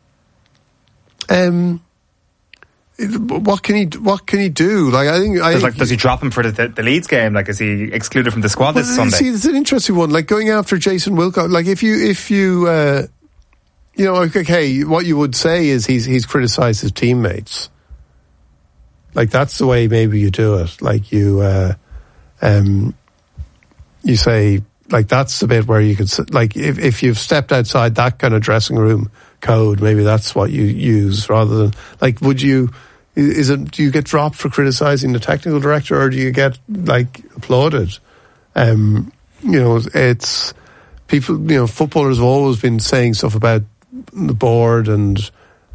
Um, what can he? What can he do? Like, I think, I think like, does he drop him for the, the Leeds game? Like, is he excluded from the squad well, this Sunday? See, it's an interesting one. Like, going after Jason Wilcox. Like, if you, if you, uh, you know, okay, what you would say is he's he's criticised his teammates. Like, that's the way maybe you do it. Like, you, uh, um. You say, like, that's the bit where you could, like, if, if you've stepped outside that kind of dressing room code, maybe that's what you use rather than, like, would you, is it, do you get dropped for criticising the technical director or do you get, like, applauded? Um, you know, it's, people, you know, footballers have always been saying stuff about the board and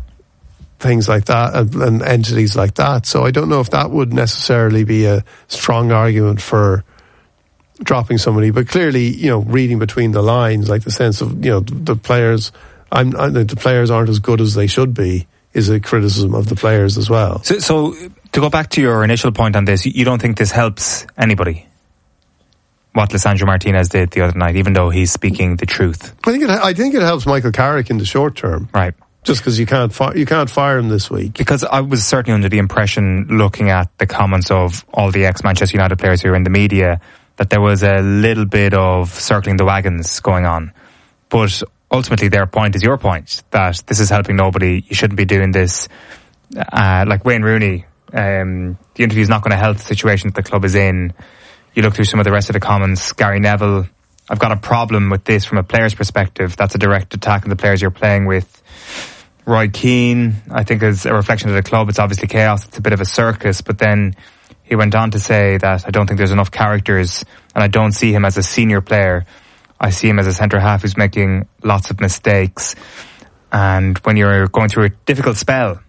things like that and, and entities like that. So I don't know if that would necessarily be a strong argument for dropping somebody, but clearly, you know, reading between the lines, like the sense of, you know, the players, I'm, I, the players aren't as good as they should be, is a criticism of the players as well. So, so to go back to your initial point on this, you don't think this helps anybody? What Lisandro Martinez did the other night, even though he's speaking the truth. I think it. I think it helps Michael Carrick in the short term, right? Just because you can't fi- you can't fire him this week. Because I was certainly under the impression, looking at the comments of all the ex-Manchester United players who are in the media, that there was a little bit of circling the wagons going on. But ultimately their point is your point, that this is helping nobody, you shouldn't be doing this. Uh, like Wayne Rooney, um, the interview is not going to help the situation that the club is in. You look through some of the rest of the comments, Gary Neville, I've got a problem with this from a player's perspective. That's a direct attack on the players you're playing with. Roy Keane, I think, is a reflection of the club. It's obviously chaos, it's a bit of a circus, but then he went on to say that I don't think there's enough characters and I don't see him as a senior player. I see him as a centre-half who's making lots of mistakes. And when you're going through a difficult spell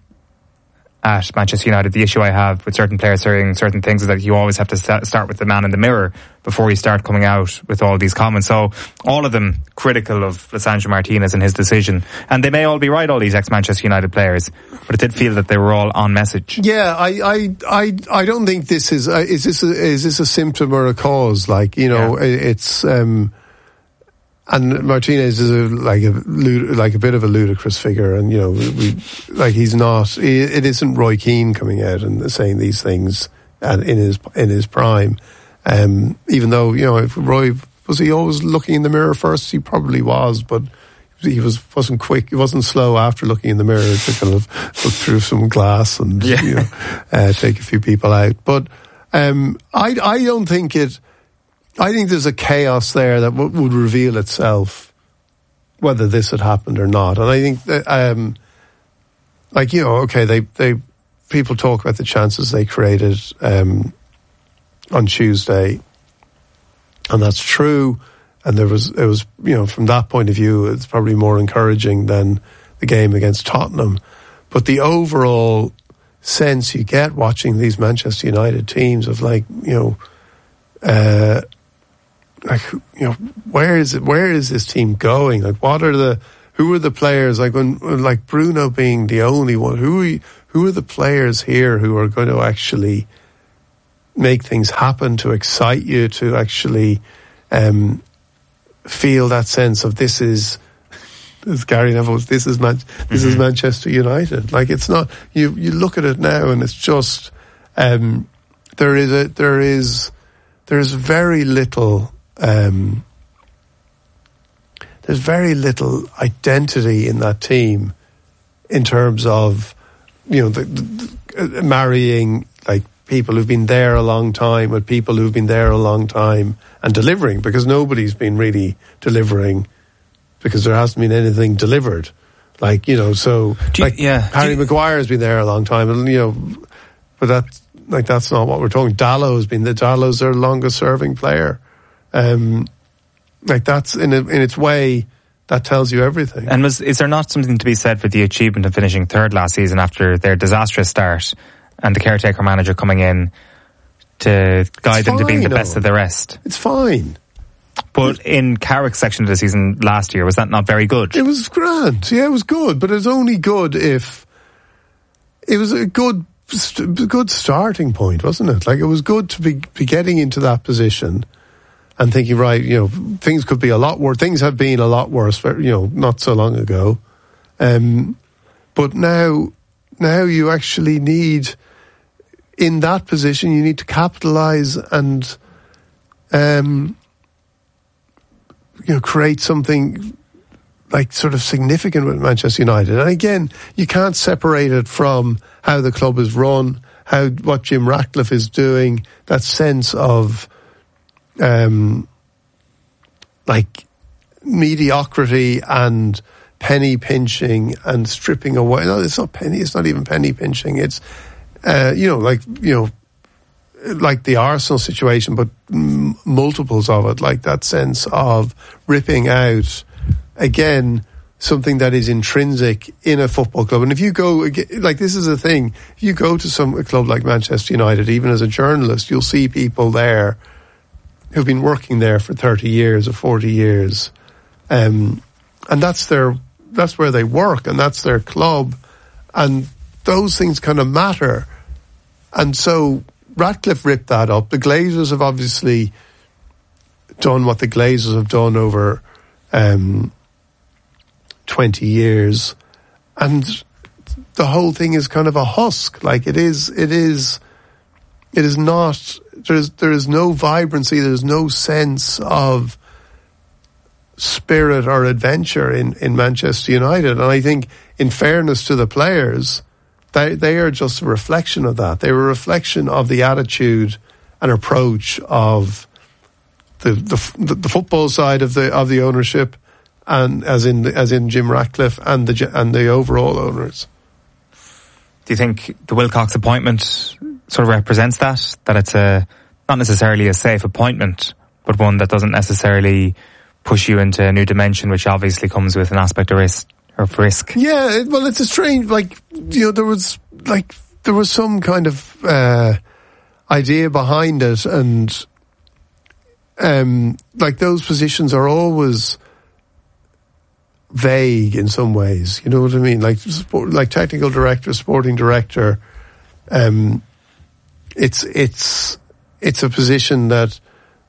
at Manchester United, the issue I have with certain players saying certain things is that you always have to start with the man in the mirror before you start coming out with all these comments. So all of them critical of Lisandro Martinez and his decision. And they may all be right, all these ex-Manchester United players, but it did feel that they were all on message. Yeah, I I, I, I don't think this is, uh, is this a, is this a symptom or a cause? Like, you know, yeah. it's... Um, And Martinez is a, like a like a bit of a ludicrous figure, and you know, we, like he's not. It isn't Roy Keane coming out and saying these things in his in his prime. Um, even though, you know, if Roy was he always looking in the mirror first, he probably was, but he was wasn't quick. He wasn't slow after looking in the mirror to kind of look through some glass and yeah. you know, uh, take a few people out. But um, I I don't think it. I think there's a chaos there that w- would reveal itself whether this had happened or not. And I think that, um, like, you know, okay, they, they, people talk about the chances they created, um, on Tuesday. And that's true. and there was it was you know from that point of view, it's probably more encouraging than the game against Tottenham. But the overall sense you get watching these Manchester United teams of like you know, uh, like you know, where is it? Where is this team going? Like, what are the who are the players? Like when like Bruno being the only one, who are you, who are the players here who are going to actually make things happen, to excite you, to actually um, feel that sense of this is, as Gary Neville, this is Man- this mm-hmm. is Manchester United. Like it's not you. You look at it now, and it's just um, there is a there is there is very little. Um, there's very little identity in that team in terms of you know the, the, marrying like people who've been there a long time with people who've been there a long time and delivering, because nobody's been really delivering because there hasn't been anything delivered. Like, you know, so you, like yeah. Harry you, Maguire has been there a long time, and you know, but that's like that's not what we're talking. Dallow's been the Dallow's their longest serving player. Um, like that's in a, in its way that tells you everything. And was is there not something to be said for the achievement of finishing third last season after their disastrous start, and the caretaker manager coming in to guide it's them fine, to being the best no. of the rest? It's fine. But in Carrick's section of the season last year, was that not very good? It was grand. Yeah, it was good, but it was only good if it was a good, good starting point, wasn't it? Like it was good to be, be getting into that position and thinking, right, you know, things could be a lot worse. Things have been a lot worse, you know, not so long ago. Um, but now, now you actually need, in that position, you need to capitalise and, um, you know, create something like sort of significant with Manchester United. And again, you can't separate it from how the club is run, how what Jim Ratcliffe is doing, that sense of um, like mediocrity and penny pinching and stripping away. No, it's not penny. It's not even penny pinching. It's uh, you know, like you know. like the Arsenal situation, but m- multiples of it, like that sense of ripping out, again, something that is intrinsic in a football club. And if you go, like this is the thing, if you go to some a club like Manchester United, even as a journalist, you'll see people there who've been working there for thirty years or forty years. Um, and that's their, that's where they work, and that's their club. And those things kind of matter. And so Ratcliffe ripped that up. The Glazers have obviously done what the Glazers have done over um, twenty years, and the whole thing is kind of a husk. Like it is, it is, it is not. There's there is no vibrancy. There's no sense of spirit or adventure in, in Manchester United. And I think, in fairness to the players, They they are just a reflection of that. They're a reflection of the attitude and approach of the the, the football side of the of the ownership, and as in as in Jim Ratcliffe and the and the overall owners. Do you think the Wilcox appointment sort of represents that? That it's a not necessarily a safe appointment, but one that doesn't necessarily push you into a new dimension, which obviously comes with an aspect of risk. Of risk. Yeah, well, it's a strange, like, you know, there was, like, there was some kind of uh, idea behind it, and, um, like, those positions are always vague in some ways, you know what I mean? Like, sport, like technical director, sporting director, um, it's, it's, it's a position that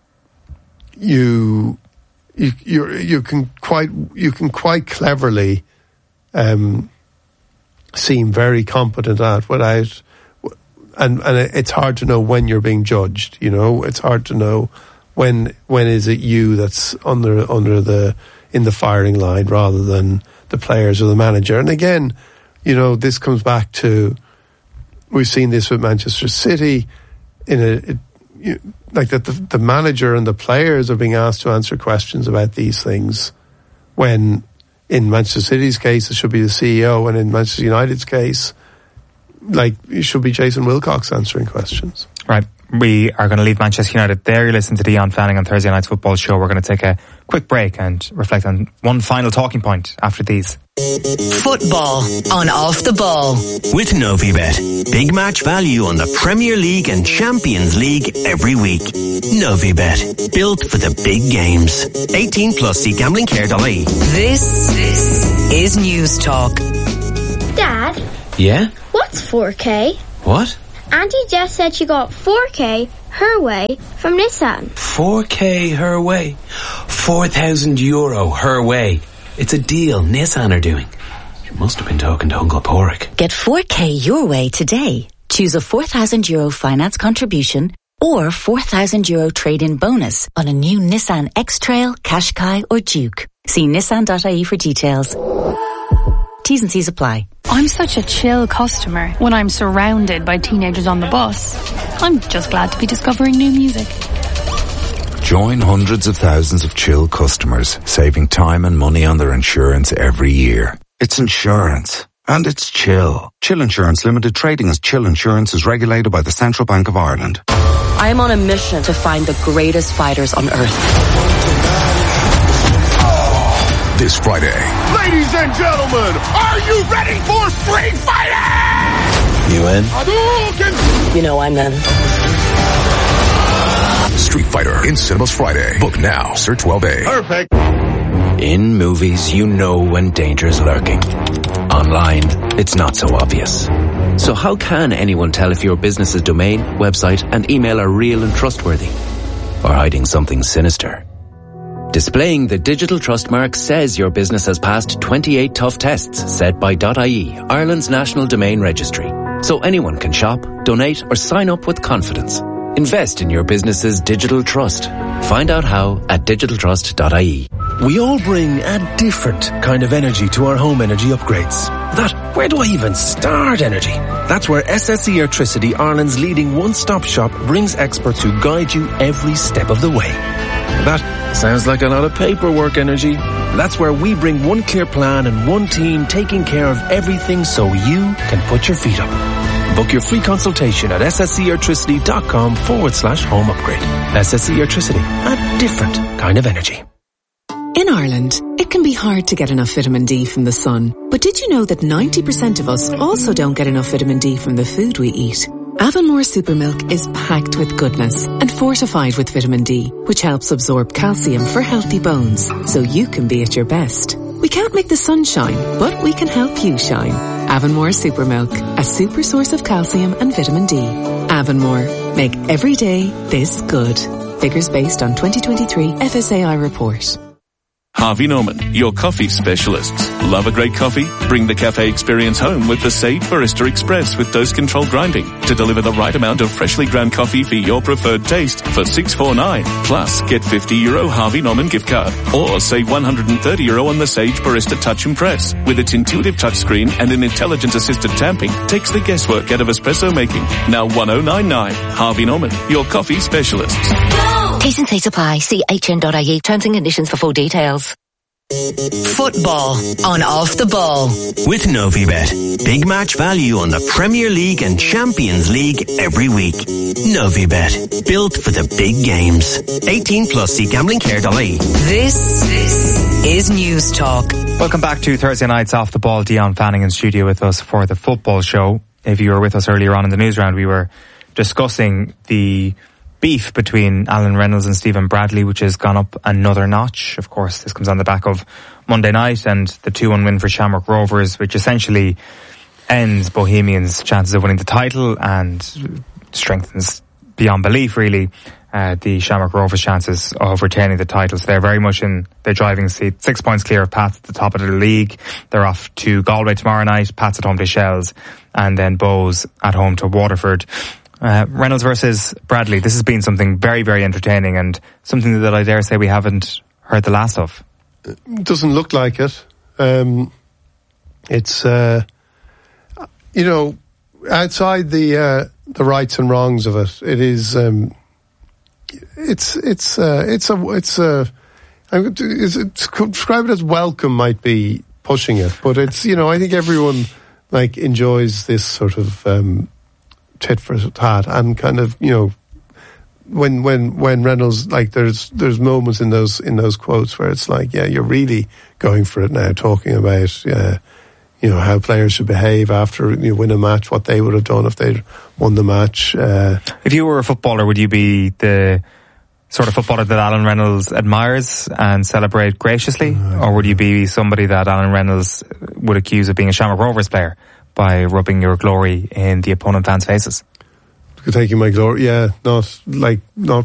you, you, you, you can quite, you can quite cleverly Um, seem very competent at without, and and it's hard to know when you're being judged. You know, it's hard to know when when is it you that's under under the in the firing line rather than the players or the manager. And again, you know, this comes back to, we've seen this with Manchester City in a it, you, like that the, the manager and the players are being asked to answer questions about these things, when in Manchester City's case, it should be the C E O, and in Manchester United's case, like, it should be Jason Wilcox answering questions. Right. we are going to leave Manchester United there. You're listening to Dion Fanning on Thursday Night's Football Show. We're going to take a quick break and reflect on one final talking point after these. Football on Off the Ball. With Novibet. Big match value on the Premier League and Champions League every week. Novibet. Built for the big games. eighteen plus, see gambling care dot I E. This, this is News Talk. Dad? Yeah? What's four K? What? Auntie Jess said she got four K her way from Nissan. four K her way? four thousand euro her way. It's a deal Nissan are doing. She must have been talking to Uncle Porrick. Get four K your way today. Choose a four thousand euro finance contribution or four thousand euro trade-in bonus on a new Nissan X-Trail, Qashqai or Duke. See nissan dot I E for details. T's and C's apply. I'm such a chill customer when I'm surrounded by teenagers on the bus. I'm just glad to be discovering new music. Join hundreds of thousands of chill customers, saving time and money on their insurance every year. It's insurance. And it's chill. Chill Insurance Limited, trading as Chill Insurance, is regulated by the Central Bank of Ireland. I am on a mission to find the greatest fighters on earth. This Friday. Ladies and gentlemen, are you ready for Street Fighter? You in? Hadouken! You know I'm in. Street Fighter in cinemas Friday. Book now. Sir twelve A. Perfect. In movies, you know when danger's lurking. Online, it's not so obvious. So how can anyone tell if your business's domain, website, and email are real and trustworthy? Or hiding something sinister? Displaying the Digital Trust mark says your business has passed twenty-eight tough tests set by .ie, Ireland's national domain registry. So anyone can shop, donate, or sign up with confidence. Invest in your business's digital trust. Find out how at digital trust dot I E. We all bring a different kind of energy to our home energy upgrades. That, where do I even start energy? That's where S S E Airtricity, Ireland's leading one-stop shop, brings experts who guide you every step of the way. That sounds like a lot of paperwork energy. That's where we bring one clear plan and one team taking care of everything so you can put your feet up. Book your free consultation at ssceartricity.com forward slash home upgrade. S S E Airtricity, a different kind of energy. In Ireland, it can be hard to get enough vitamin D from the sun. But did you know that ninety percent of us also don't get enough vitamin D from the food we eat? Avonmore Supermilk is packed with goodness and fortified with vitamin D, which helps absorb calcium for healthy bones, so you can be at your best. We can't make the sun shine, but we can help you shine. Avonmore Supermilk, a super source of calcium and vitamin D. Avonmore, make every day this good. Figures based on twenty twenty-three F S A I report. Harvey Norman, your coffee specialists. Love a great coffee? Bring the cafe experience home with the Sage Barista Express with dose-controlled grinding to deliver the right amount of freshly ground coffee for your preferred taste for six forty-nine. Plus, get fifty euro Harvey Norman gift card or save one hundred thirty euro on the Sage Barista Touch and Press. With its intuitive touchscreen and an intelligent assisted tamping, takes the guesswork out of espresso making. Now one thousand ninety-nine. Harvey Norman, your coffee specialists. T's and C's apply. See H N dot I E. Terms and conditions for full details. Football on Off the Ball. With Novibet. Big match value on the Premier League and Champions League every week. Novibet. Built for the big games. eighteen plus, see gambling care dot I E. This, this is News Talk. Welcome back to Thursday Night's Off the Ball. Dion Fanning in studio with us for the football show. If you were with us earlier on in the news round, we were discussing the beef between Alan Reynolds and Stephen Bradley, which has gone up another notch. Of course, this comes on the back of Monday night and the two one win for Shamrock Rovers, which essentially ends Bohemians' chances of winning the title and strengthens beyond belief, really, uh, the Shamrock Rovers' chances of retaining the title. So they're very much in their driving seat. Six points clear of Pats at the top of the league. They're off to Galway tomorrow night. Pats at home to Shells, and then Bows at home to Waterford. Uh, Reynolds versus Bradley. This has been something very, very entertaining and something that I dare say we haven't heard the last of. It doesn't look like it. Um, it's, uh, you know, outside the, uh, the rights and wrongs of it, it is, um, it's, it's, uh, it's a, it's a, I'm, it's, it's, describe it as welcome might be pushing it, but it's, you know, I think everyone, like, enjoys this sort of, um, tit for tat and kind of, you know, when when when Reynolds, like, there's there's moments in those in those quotes where it's like, yeah, you're really going for it now, talking about uh, you know, how players should behave after you win a match, what they would have done if they'd won the match. Uh, if you were a footballer, would you be the sort of footballer that Alan Reynolds admires and celebrate graciously, uh, or would you be somebody that Alan Reynolds would accuse of being a Shamrock Rovers player by rubbing your glory in the opponent fans' faces? Taking my glory, yeah, not like not